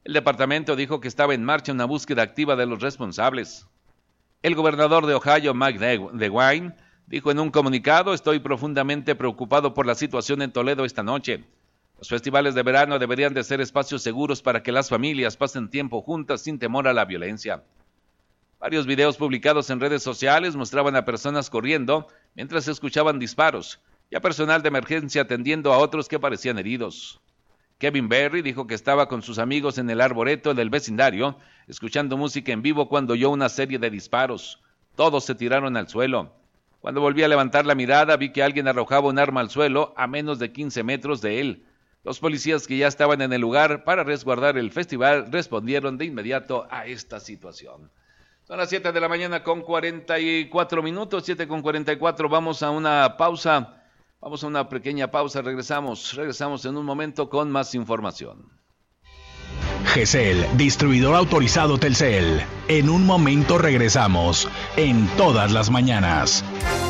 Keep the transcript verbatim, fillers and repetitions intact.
El departamento dijo que estaba en marcha una búsqueda activa de los responsables. El gobernador de Ohio, Mike DeWine, dijo en un comunicado: estoy profundamente preocupado por la situación en Toledo esta noche. Los festivales de verano deberían de ser espacios seguros para que las familias pasen tiempo juntas sin temor a la violencia. Varios videos publicados en redes sociales mostraban a personas corriendo mientras se escuchaban disparos y a personal de emergencia atendiendo a otros que parecían heridos. Kevin Berry dijo que estaba con sus amigos en el arboreto del vecindario, escuchando música en vivo cuando oyó una serie de disparos. Todos se tiraron al suelo. Cuando volví a levantar la mirada, vi que alguien arrojaba un arma al suelo a menos de quince metros de él. Los policías que ya estaban en el lugar para resguardar el festival respondieron de inmediato a esta situación. Son las siete de la mañana con cuarenta y cuatro minutos, siete con cuarenta y cuatro, vamos a una pausa. Vamos a una pequeña pausa, regresamos, regresamos en un momento con más información. G C L, distribuidor autorizado Telcel. En un momento regresamos, en todas las mañanas.